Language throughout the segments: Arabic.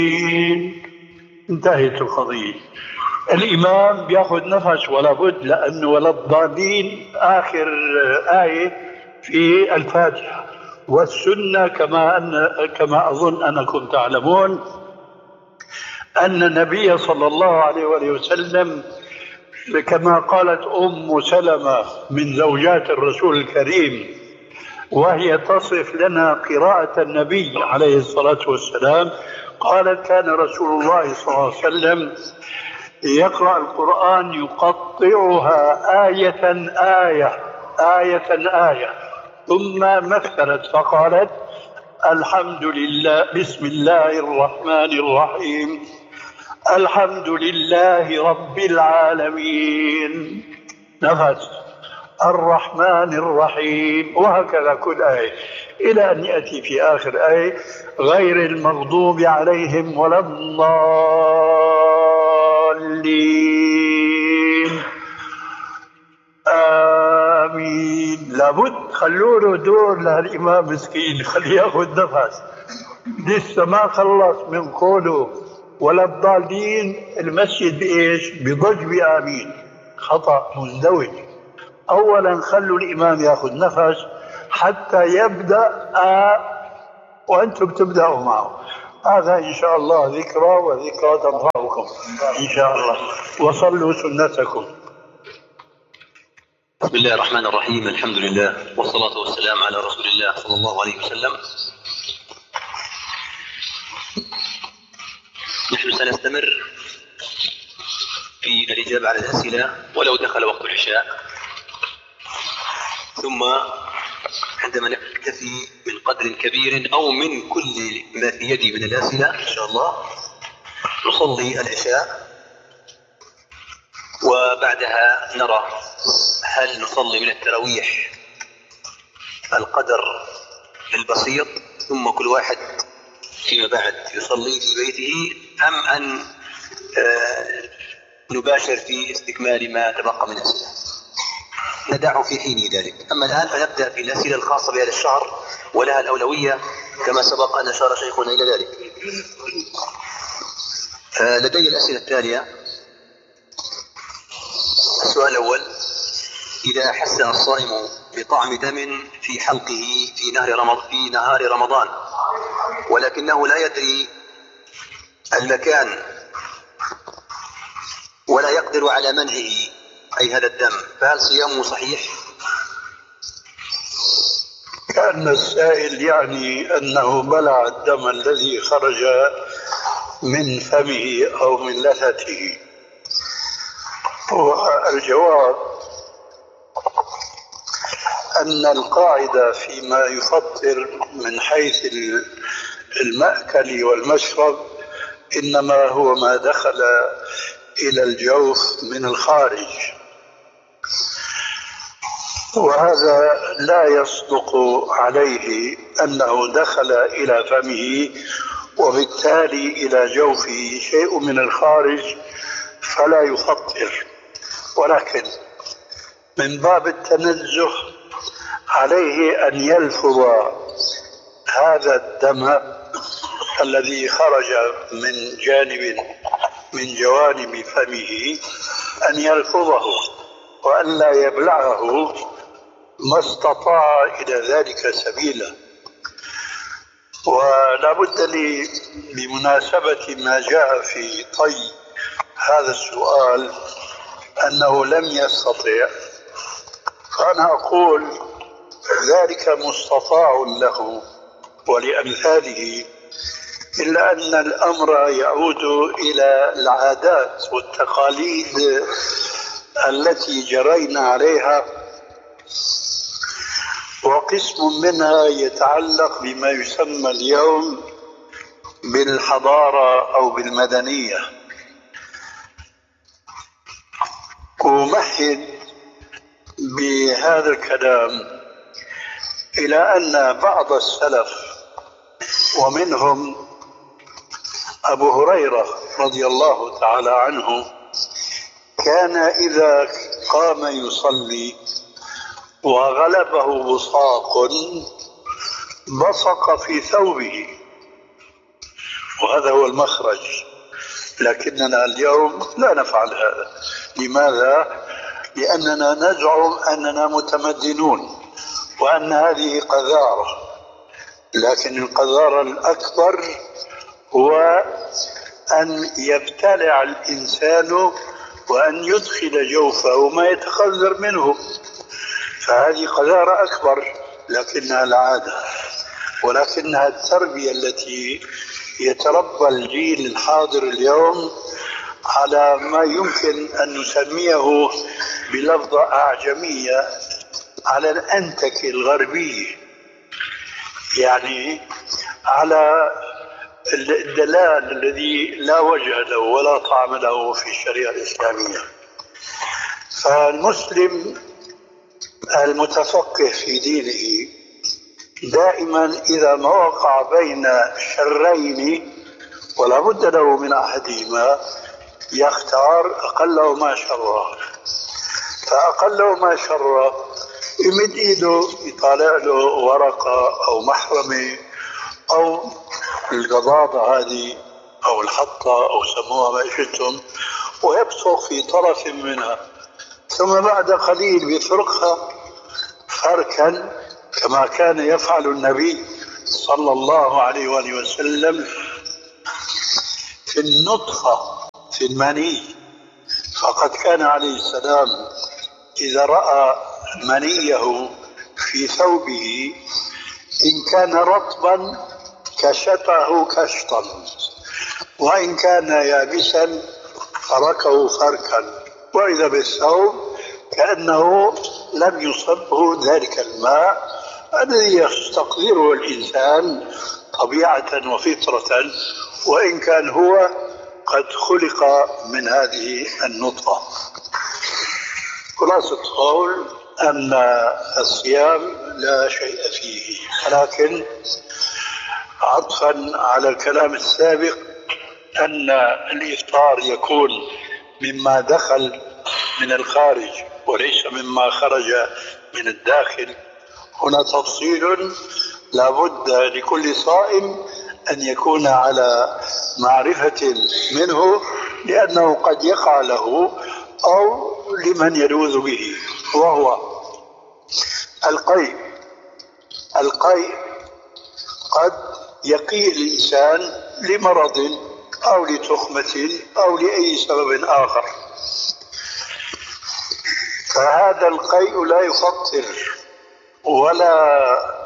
انتهت القضية. الإمام بياخذ نفس ولا بد، لأنه ولا الضالين آخر آية في الفاتحة. والسنة كما أظن أنكم تعلمون أن النبي صلى الله عليه وآله وسلم كما قالت أم سلمة من زوجات الرسول الكريم وهي تصف لنا قراءة النبي عليه الصلاة والسلام، قالت: كان رسول الله صلى الله عليه وسلم يقرأ القرآن يقطعها آية آية آية آية، ثم مثلت فقالت: الحمد لله، بسم الله الرحمن الرحيم، الحمد لله رب العالمين، نفس، الرحمن الرحيم، وهكذا كل آية إلى أن يأتي في آخر آية: غير المغضوب عليهم ولا الضالين آمين. لابد خلوا له دور للإمام مسكين، خليه ياخذ نفس، لسه ما خلص من قوله ولا الضالين. المسجد بإيش؟ بضج بآمين، خطأ مزدوج. أولا خلوا الإمام يأخذ نفس حتى يبدأ وأنتم تبدأوا معه. هذا إن شاء الله ذكرى، وذكرى تنفعكم إن شاء الله. وصلوا سنتكم. بسم الله الرحمن الرحيم، الحمد لله والصلاة والسلام على رسول الله صلى الله عليه وسلم. نحن سنستمر في الإجابة على الأسئلة ولو دخل وقت العشاء، ثم عندما نكتفي من قدر كبير أو من كل ما في يدي من الأسئلة إن شاء الله نصلي العشاء، وبعدها نرى هل نصلي من التراويح القدر البسيط ثم كل واحد فيما بعد يصلي في بيته، أم أن نباشر في استكمال ما تبقى من أسئلة، ندعه في حين ذلك. أما الآن فنبدأ في الأسئلة الخاصة بهذا الشهر ولها الأولوية كما سبق أن أشار شيخنا إلى ذلك. لدي الأسئلة التالية. السؤال الأول: إذا أحس الصائم بطعم دم في حلقه في نهار رمضان ولكنه لا يدري المكان ولا يقدر على منعه أي هذا الدم، فهل صيامه صحيح؟ كأن السائل يعني أنه بلع الدم الذي خرج من فمه أو من لثته. والجواب أن القاعدة فيما يفطر من حيث المأكل والمشرب إنما هو ما دخل إلى الجوف من الخارج، وهذا لا يصدق عليه أنه دخل إلى فمه وبالتالي إلى جوفه شيء من الخارج فلا يفطر، ولكن من باب التنزه عليه أن يلفظ هذا الدم الذي خرج من جوانب فمه، أن يلفظه وأن لا يبلعه ما استطاع إلى ذلك سبيلا. ولا بد لي بمناسبة ما جاء في طي هذا السؤال أنه لم يستطع، فأنا أقول ذلك مستطاع له ولأمثاله، إلا أن الأمر يعود إلى العادات والتقاليد التي جرينا عليها، وقسم منها يتعلق بما يسمى اليوم بالحضارة أو بالمدنية. أمهد بهذا الكلام إلى أن بعض السلف ومنهم أبو هريرة رضي الله تعالى عنه كان إذا قام يصلي وغلبه بصاق بصق في ثوبه، وهذا هو المخرج. لكننا اليوم لا نفعل هذا. لماذا؟ لأننا نزعم أننا متمدنون وأن هذه قذارة، لكن القذارة الأكبر هو أن يبتلع الإنسان وأن يدخل جوفه ما يتخذر منه، فهذه قذارة أكبر، لكنها العادة، ولكنها التربية التي يتربى الجيل الحاضر اليوم على ما يمكن أن نسميه بلفظة أعجمية على الأنتك الغربي، يعني على الدلال الذي لا وجه له ولا طعم له في الشريعة الإسلامية. فالمسلم المتفقه في دينه دائما إذا ما وقع بين شرين ولا بد له من أحدهما يختار أقله شره، فأقله ما شره يمد إيده يطالع له ورقة أو محرمة أو القضاضة هذه أو الحطة أو سموها ما شئتم، ويبصق في طرف منها، ثم بعد قليل بيفرقها فركا كما كان يفعل النبي صلى الله عليه وآله وسلم في النطفة في المني. فقد كان عليه السلام إذا رأى منيه في ثوبه إن كان رطبا كشطه كشطا، وإن كان يابسا فركه فركا، وإذا بالثوب كأنه لم يصبه ذلك الماء الذي يستقدره الإنسان طبيعة وفطرة، وإن كان هو قد خلق من هذه النطفة. خلاصة القول أن الصيام لا شيء فيه، ولكن عطفا على الكلام السابق أن الإفطار يكون مما دخل من الخارج وليس مما خرج من الداخل، هنا تفصيل لا بد لكل صائم أن يكون على معرفة منه، لأنه قد يقع له أو لمن يلوذ به، وهو القيء. القيء قد يقي الإنسان لمرض أو لتخمة أو لأي سبب آخر، فهذا القيء لا يفطر ولا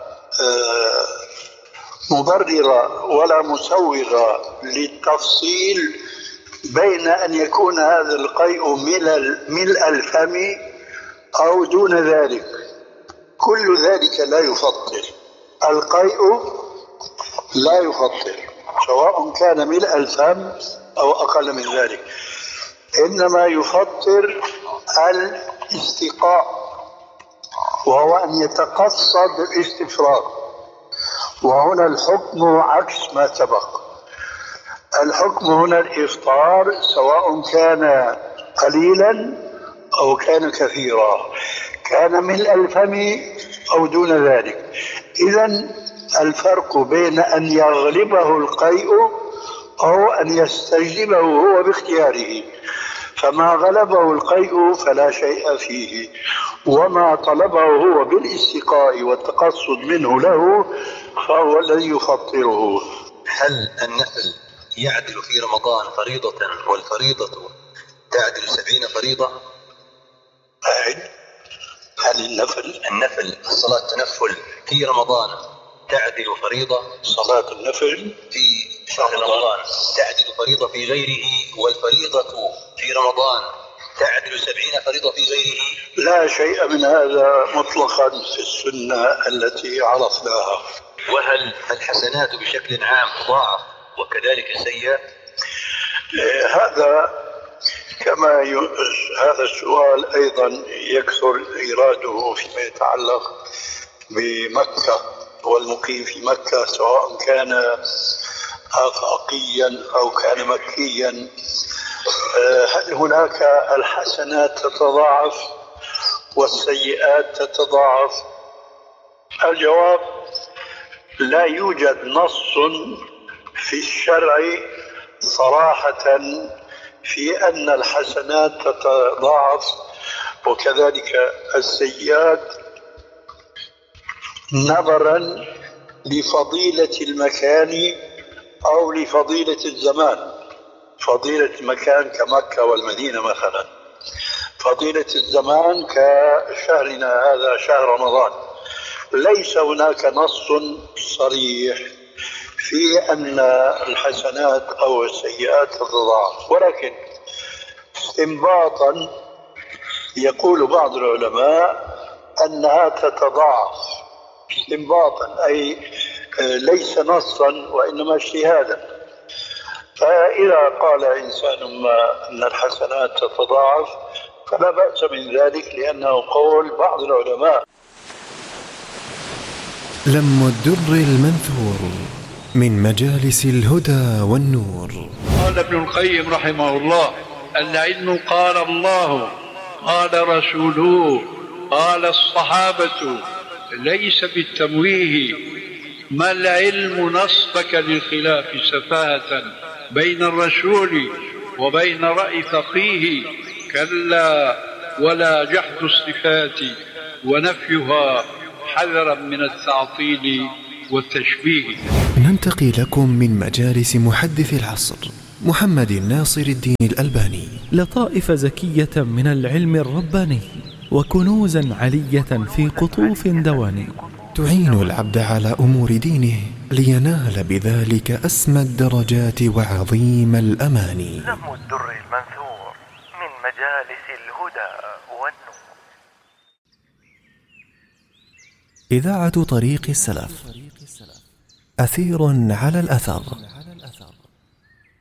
مبرر ولا مسوغ للتفصيل بين أن يكون هذا القيء ملء الفم أو دون ذلك، كل ذلك لا يفطر. القيء لا يفطر سواء كان ملء الفم أو أقل من ذلك، إنما يفطر الاستقاء، وهو أن يتقصد الاستفراغ، وهنا الحكم عكس ما سبق. الحكم هنا الإفطار سواء كان قليلا أو كان كثيرا، كان ملء الفم أو دون ذلك. إذن الفرق بين أن يغلبه القيء أو أن يستجلبه هو باختياره، فما غلبه القيء فلا شيء فيه، وما طلبه هو بالاستقاء والتقصد منه له فهو الذي يفطره. هل النفل يعدل في رمضان فريضة والفريضة تعدل 70 فريضة؟ هل النفل صلاة التنفل في رمضان تعدل فريضة؟ صلاة النفل في شهر رمضان تعدل فريضة في غيره، والفريضة في رمضان تعدل 70 فريضة في غيره؟ لا شيء من هذا مطلقا في السنة التي عرفناها. وهل الحسنات بشكل عام تضاعف وكذلك السيئات؟ هذا كما هذا السؤال أيضا يكثر إيراده فيما يتعلق بمكة والمقيم في مكة، سواء كان آفاقيا أو كان مكيا. هل هناك الحسنات تتضاعف والسيئات تتضاعف؟ الجواب لا يوجد نص في الشرع صراحة في أن الحسنات تتضاعف وكذلك السيئات، نظرا لفضيلة المكان أو لفضيلة الزمان. فضيلة المكان كمكة والمدينة مثلا، فضيلة الزمان كشهرنا هذا شهر رمضان. ليس هناك نص صريح في أن الحسنات أو السيئات تتضاعف، ولكن استنباطا يقول بعض العلماء أنها تتضاعف استنباطا، أي ليس نصا وإنما اجتهادا. فإذا قال إنسان ما أن الحسنات تتضاعف فلا بأس من ذلك، لأنه قول بعض العلماء. لم الدر المنثور من مجالس الهدى والنور. قال ابن القيم رحمه الله: العلم قال الله، قال رسوله، قال الصحابة، ليس بالتمويه. ما العلم نصبك للخلاف سفاهة بين الرسول وبين رأي فقيه؟ كلا، ولا جحد الصفات ونفيها حذرا من التعطيل والتشبيه. ننتقي لكم من مجالس محدث العصر محمد ناصر الدين الألباني لطائف زكية من العلم الرباني وكنوزا علية في قطوف دواني تعين العبد على أمور دينه لينال بذلك أسمى الدرجات وعظيم الأماني. لم الدر المنثور من مجالس الهدى والنور. إذاعة طريق السلف، أثير على الأثر.